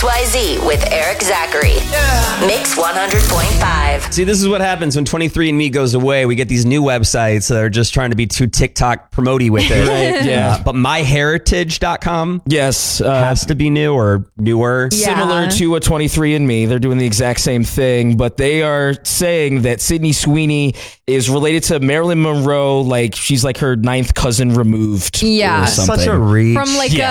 XYZ with Eric Zachary. Mix 100.5. See, this is what happens when 23andMe goes away. We get these new websites that are just trying to be too TikTok promoty with it. Right, yeah. But myheritage.com Yes. has to be new or newer. Similar to a 23andMe. They're doing the exact same thing, but they are saying that Sydney Sweeney is related to Marilyn Monroe. Like, she's like her ninth cousin removed. Yeah. Or something. Such a reach. From like